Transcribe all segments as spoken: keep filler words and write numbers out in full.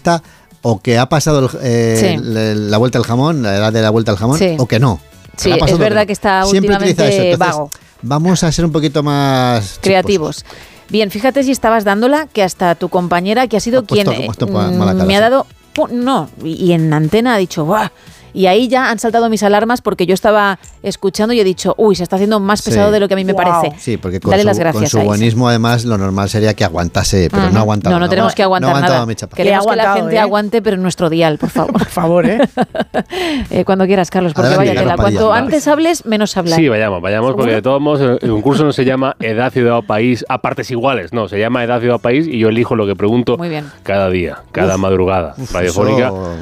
periodista o que ha pasado el, eh, Sí. el- la vuelta al jamón, la edad de la vuelta al jamón, Sí. o que no. Sí, ha pasado es verdad no. que está Siempre utiliza últimamente eso. Entonces, vago. vamos a ser un poquito más Creativos. Bien, fíjate si estabas dándola, que hasta tu compañera, que ha sido Ha puesto- quien ha puesto eh, mala cara, me ha sí. dado... pu- No, y y en antena ha dicho, ¡buah! Y ahí ya han saltado mis alarmas porque yo estaba escuchando y he dicho, uy, se está haciendo más pesado Sí. de lo que a mí me Wow. parece. Sí, porque con Dale su, las con gracias su a Isa. buenismo, además, lo normal sería que aguantase, pero Ajá. no aguanta. No, no tenemos que aguantar no ha aguantado nada. mi chapa. Queremos Le ha que la aguantado, gente ¿eh? aguante, pero en nuestro dial, por favor. Por favor, ¿eh? Eh, cuando quieras, Carlos, porque Adelante, vaya tela. Carlos Cuanto Padilla. antes hables, menos hablar. Sí, vayamos, vayamos, porque de todos modos el el concurso no se llama Edad, Ciudad o País a partes iguales, no, se llama Edad, Ciudad o País y yo elijo lo que pregunto Muy bien. cada día, cada Uf, madrugada uf, radiofónica eso-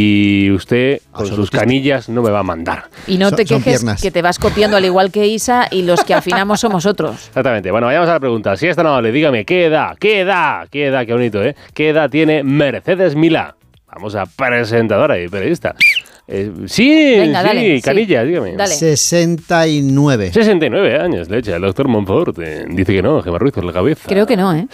y usted con sus Absolutista. canillas no me va a mandar. Y no Son- te son quejes piernas. que te vas copiando al igual que Isa y los que afinamos somos otros. Exactamente, bueno, vayamos a la pregunta. Si es tan amable, dígame, ¿qué edad, qué edad, qué edad, qué bonito, ¿eh? ¿Qué edad tiene Mercedes Milá? Vamos a presentadora y periodista. Eh, sí, Venga, sí, dale, sí. canillas, dígame. Dale. sesenta y nueve. sesenta y nueve años, leche. El doctor Monfort eh, dice que no, Gemma Ruiz por la cabeza. Creo que no, ¿eh?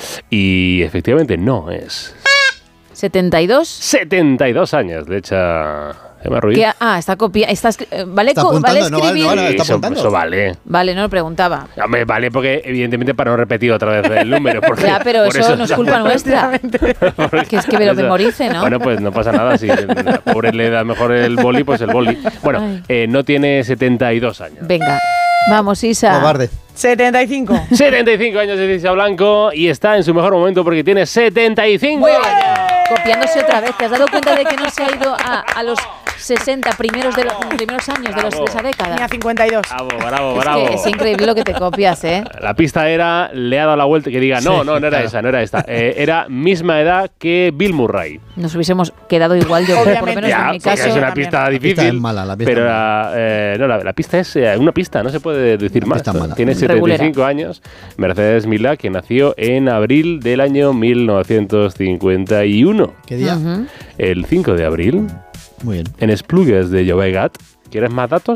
Y efectivamente no es. setenta y dos. setenta y dos años, le echa Gemma Ruiz. ¿Qué? Ah, está copiando. ¿Vale, Está co- ¿vale apuntando, no vale, escribir? no vale. Sí, está eso, apuntando. eso vale. Vale, no lo preguntaba. Hombre, vale, porque evidentemente para no repetir otra vez el número. Porque, Ya, pero por eso no es culpa nuestra. Que es que me lo Eso- memorice, ¿no? Bueno, pues no pasa nada. Si el pobre le da mejor el boli, pues el boli. Bueno, Ay. eh, no tiene setenta y dos años. Venga. Vamos, Isa. Cobarde. setenta y cinco. setenta y cinco años de Isa Blanco y está en su mejor momento porque tiene setenta y cinco Muy bien. años. Copiándose otra vez. ¿Te has dado cuenta de que no se ha ido a, a los sesenta primeros, de los, primeros años de, los, de esa Tenía década? cincuenta y dos. Bravo, bravo, Es bravo. que es increíble lo que te copias, ¿eh? La pista era, le ha dado la vuelta y que diga, no, Sí, no, no era claro. esa, no era esta. Eh, era misma edad que Bill Murray. Nos hubiésemos quedado igual, yo creo, por lo Obviamente. menos Ya, en mi porque caso. es una también. pista La difícil. pista es mala, la pista pero es la, eh, no, la, la pista es eh, una pista, no se puede decir La más. pista es mala. Tiene setenta y cinco años. Mercedes Milá, que nació en abril del año mil novecientos cincuenta y uno. ¿Qué día? Ujú. El cinco de abril, Muy bien. en Esplugues de Llobregat. ¿Quieres más datos?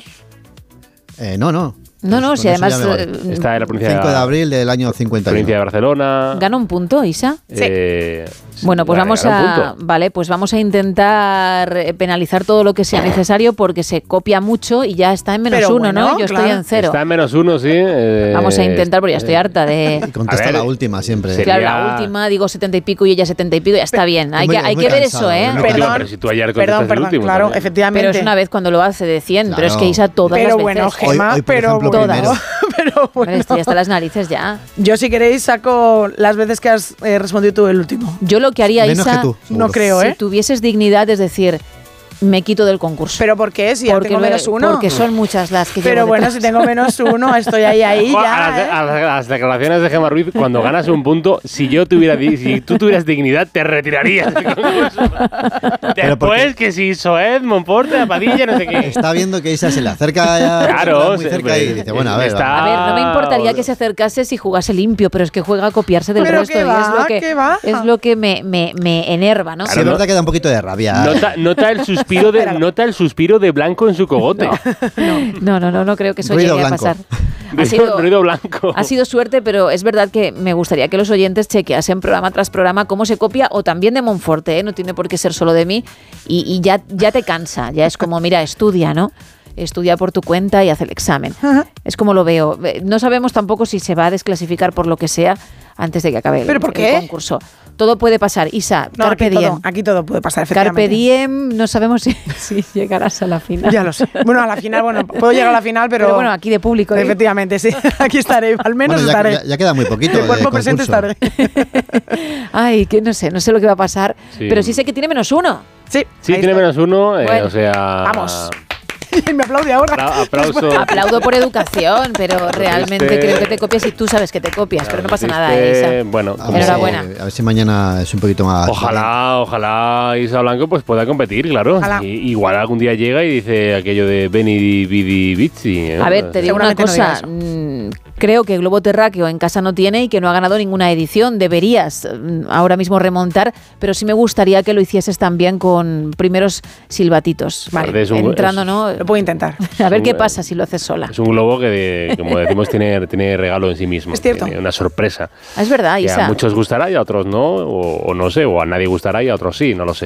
Eh, no, no. No, no, Con si eso además ya me vale. eh, Está en la provincia, cinco de abril del año cincuenta y uno. provincia de Barcelona. gana un punto, Isa. Eh, Bueno, pues vale, vamos gana un a, punto. vale, pues vamos a intentar eh, penalizar todo lo que sea necesario porque se copia mucho y ya está en menos Pero uno, ¿no? bueno, Yo estoy claro. en cero. Está en menos uno, sí. eh, Vamos a intentar, porque ya estoy harta de... Y contesta A ver, la última siempre. sería- Claro, la última, digo setenta y pico y ella setenta y pico, ya está bien. Hay muy- que, hay muy que ver cansado, eso, ¿eh? muy Tío, Perdón, pero si tú ayer Perdón, contestaste el perdón, último claro, también. efectivamente. Pero es una vez cuando lo hace de cien, pero es que Claro. Isa todas Pero las bueno, veces. Gema, Hoy- hoy, por pero ejemplo, todas. primero. pero Vale, bueno. estoy hasta las narices ya. Yo, si queréis, saco las veces que has eh, respondido tú el último. Yo lo que haría, Menos Isa, que tú. No creo, si ¿eh? tuvieses dignidad, es decir, me quito del concurso. ¿Pero por qué? Si ya porque tengo lo- menos uno. Porque son muchas las que Pero llevo bueno, detrás. si tengo menos uno, estoy ahí, ahí Jo, a, las, ya. ¿eh? a las- a las declaraciones de Gemma Ruiz, cuando ganas un punto, si yo tuviera di- si tú tuvieras dignidad, te retirarías del concurso. Pero porque- Después que si Soed, Monforte, Padilla, no sé qué. Está viendo que Isa se le acerca ya, Claro, muy se- cerca y dice, bueno, a ver, está- vamos. A ver, no me Ah, importaría que se acercase si jugase limpio, pero es que juega a copiarse del Pero resto qué y es va, lo que, qué va. es lo que me, me, me enerva, ¿no? Sí, Claro, es no- verdad que da un poquito de rabia. Nota, nota el suspiro de nota el suspiro de Blanco en su cogote. No, no, no, no creo que eso Ruido llegue blanco. a pasar. Ha Ruido, sido, ruido blanco. ha sido suerte, pero es verdad que me gustaría que los oyentes chequeasen programa tras programa cómo se copia, o también de Monforte, ¿eh? No tiene por qué ser solo de mí, y, y ya, ya te cansa, ya es como, mira, estudia, ¿no? Estudia por tu cuenta y haz el examen. Es como lo veo. No sabemos tampoco si se va a desclasificar por lo que sea antes de que acabe el, ¿Pero por el qué? concurso. Todo puede pasar. Isa, No, carpe aquí diem. todo, aquí todo puede pasar, Carpe efectivamente. diem, no sabemos si, si llegarás a la final. Ya lo sé. Bueno, a la final, bueno, puedo llegar a la final, pero. Pero bueno, aquí de público. ¿eh? Efectivamente, sí. Aquí estaré. Al menos Bueno, ya, estaré. ya- ya queda muy poquito. De de cuerpo presente concurso. estaré. Ay, que no sé, no sé lo que va a pasar. Sí. Pero sí sé que tiene menos uno. Sí. Sí, ahí tiene está. menos uno, eh, Bueno, o sea... vamos. Me aplaude ahora. apla- aplauso. Aplaudo por educación, pero realmente este- creo que te copias y tú sabes que te copias, pero no pasa nada, Este, Isa. Bueno, A como- ver si- Enhorabuena. A ver si mañana es un poquito más. Ojalá, ojalá Isa Blanco pues pueda competir, claro. Ojalá. Y, igual algún día llega y dice aquello de Beni Bidi Bici. ¿eh? A ver, te digo una Seguramente no diga cosa. eso. mm, creo que Globo Terráqueo en casa no tiene y que no ha ganado ninguna edición. Deberías mm, ahora mismo remontar, pero sí me gustaría que lo hicieses también con primeros silbatitos. Vale, es un- entrando, es- ¿no? Lo puedo intentar. A ver un- qué pasa si lo haces sola. Es un globo que, de- como decimos, tiene, tiene regalo en sí mismo. Es cierto. Tiene una sorpresa. Ah, es verdad, Que Isa. a muchos gustará y a otros no, o, o no sé, o a nadie gustará y a otros sí, no lo sé.